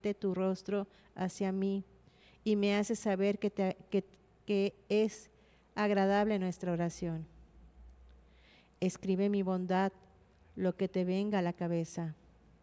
tu rostro hacia mí y me haces saber que es agradable nuestra oración. Escribe mi bondad, lo que te venga a la cabeza.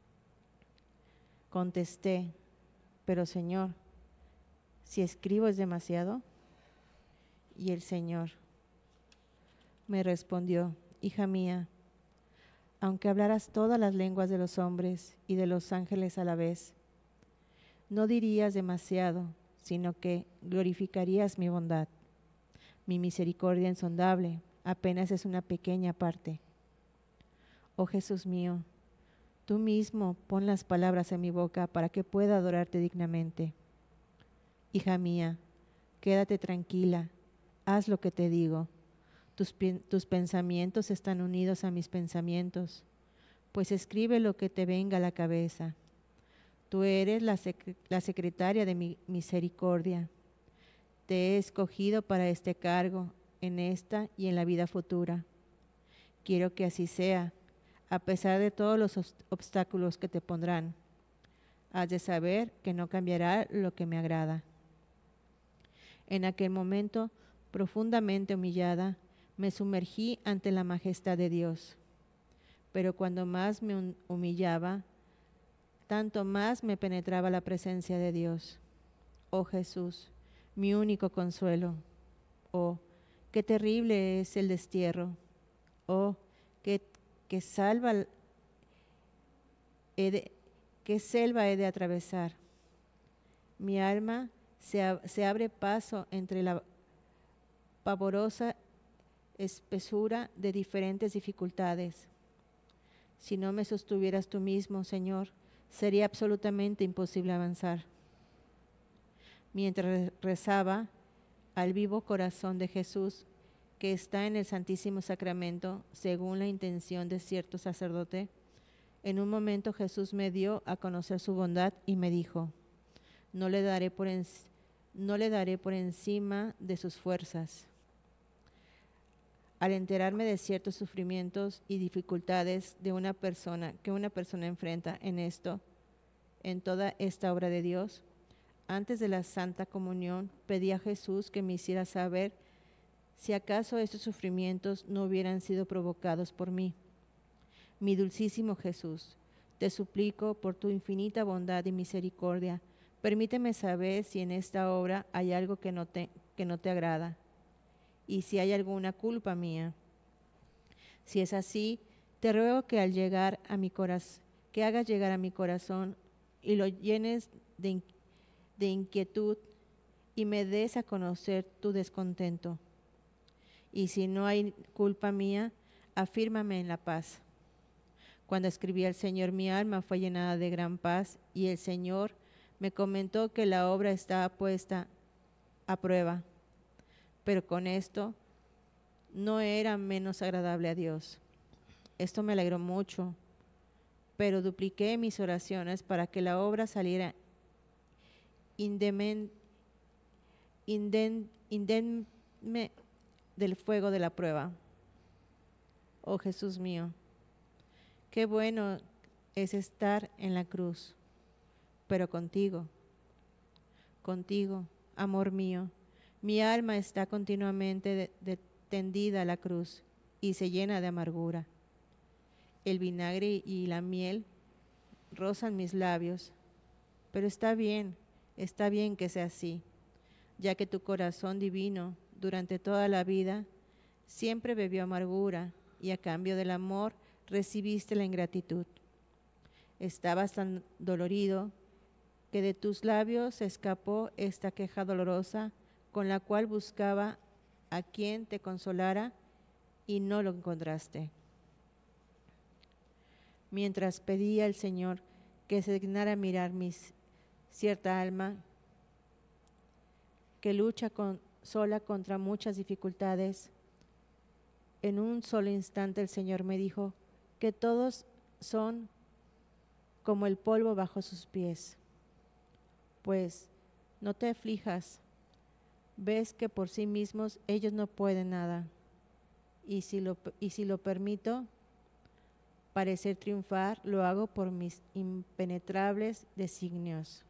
Contesté, pero Señor, si escribo es demasiado. Y el Señor me respondió, hija mía, aunque hablaras todas las lenguas de los hombres y de los ángeles a la vez, no dirías demasiado, sino que glorificarías mi bondad. Mi misericordia insondable apenas es una pequeña parte. Oh Jesús mío, tú mismo pon las palabras en mi boca para que pueda adorarte dignamente. Hija mía, quédate tranquila, haz lo que te digo. Tus pensamientos están unidos a mis pensamientos, pues escribe lo que te venga a la cabeza. Tú eres la secretaria de mi misericordia. Te he escogido para este cargo, en esta y en la vida futura. Quiero que así sea, a pesar de todos los obstáculos que te pondrán. Has de saber que no cambiará lo que me agrada. En aquel momento, profundamente humillada, me sumergí ante la majestad de Dios. Pero cuando más me humillaba, tanto más me penetraba la presencia de Dios. Oh Jesús, mi único consuelo. Oh, qué terrible es el destierro. Oh, qué selva he de atravesar. Mi alma se abre paso entre la pavorosa espesura de diferentes dificultades. Si no me sostuvieras tú mismo, Señor, sería absolutamente imposible avanzar. Mientras rezaba al vivo corazón de Jesús, que está en el Santísimo Sacramento, según la intención de cierto sacerdote, en un momento Jesús me dio a conocer su bondad y me dijo, no le daré por encima de sus fuerzas. Al enterarme de ciertos sufrimientos y dificultades que una persona enfrenta en toda esta obra de Dios, antes de la Santa Comunión pedí a Jesús que me hiciera saber si acaso estos sufrimientos no hubieran sido provocados por mí. Mi dulcísimo Jesús, te suplico por tu infinita bondad y misericordia, permíteme saber si en esta obra hay algo que no te agrada y si hay alguna culpa mía. Si es así, te ruego que al llegar a mi corazón, que hagas llegar a mi corazón y lo llenes de inquietud y me des a conocer tu descontento. Y si no hay culpa mía, afírmame en la paz. Cuando escribí al Señor, mi alma fue llenada de gran paz y el Señor me comentó que la obra estaba puesta a prueba, pero con esto no era menos agradable a Dios. Esto me alegró mucho, pero dupliqué mis oraciones para que la obra saliera indemne del fuego de la prueba. Oh Jesús mío, qué bueno es estar en la cruz, pero contigo, amor mío, mi alma está continuamente tendida a la cruz y se llena de amargura. El vinagre y la miel rozan mis labios, pero está bien que sea así, ya que tu corazón divino durante toda la vida siempre bebió amargura y a cambio del amor recibiste la ingratitud. Estabas tan dolorido que de tus labios escapó esta queja dolorosa con la cual buscaba a quien te consolara y no lo encontraste. Mientras pedía al Señor que se dignara mirar mi cierta alma que lucha sola contra muchas dificultades, en un solo instante el Señor me dijo que todos son como el polvo bajo sus pies. Pues no te aflijas, ves que por sí mismos ellos no pueden nada, y si lo permito parecer triunfar, lo hago por mis impenetrables designios.